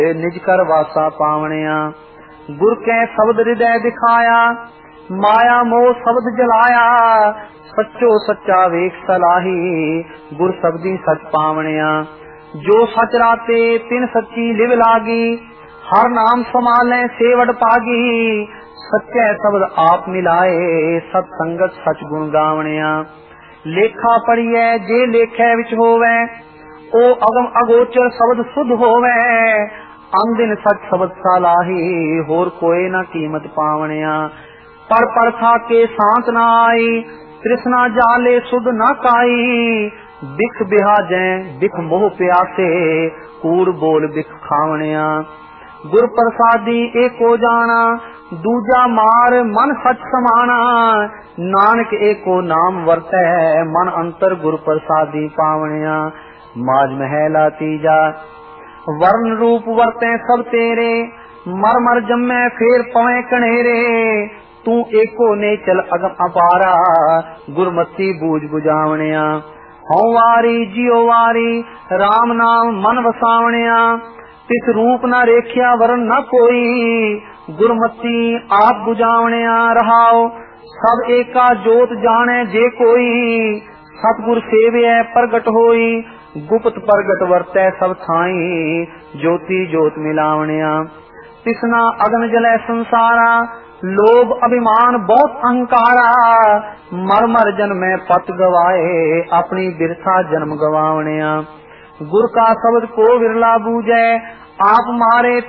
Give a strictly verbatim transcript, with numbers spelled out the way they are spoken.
निज कर वासा पावणिया। गुर कै शब्द हृदय दिखाया, माया मोह शब्द जलाया। सच्चो सच्चा वेख सलाही, गुर शब्दी सच पावणिया। जो सच राते तिन सच्ची लिव लागी, हर नाम समाले सेवट पागी। सच्चे शब्द आप मिलाए, सत्संगत सच गुण गावणिया। लेखा पढ़िए जे लेखे विच होवे, ओ अगम अगोचर शब्द शुद्ध होवे। अंदिन सच शब्द सलाही, होर कोई न कीमत पावणिया। पर पर था के शांत न आई, तृष्णा जाले सुध न काई। बिख बिहाजै बिख मोह प्यासे, कूड़ बोल बिख खावणिया। गुर प्रसादी एको जाना, दूजा मार मन सच समाना। नानक एको नाम वरतै, मन अंतर गुर प्रसादी पावणिया। माज महला तीजा, वर्ण रूप वरते सब तेरे। मर मर जम्मै फेर पवे कनेरे। तू एको ने चल अगम अपारा, गुरमती बूझ बुझावणिया। हऊं वारी जियो वारी, राम नाम मन वसावणिया। तिस रूप न रेखिया वरण न कोई, गुरमती आप बुझावणिया। रहाओ सब एका जोत जाने जे कोई। सतगुर सेवै प्रगट होई, गुप्त प्रगट वरतै सब थाई। ज्योति जोत मिलावणिया। तिसना अगन जलै संसारा, लोभ अभिमान बहुत अहंकारा। मर मर जन्मै पत गवाए, अपनी बिरथा जन्म गवावणिया। गुर का शब्द को विरला बूझै, आप मारे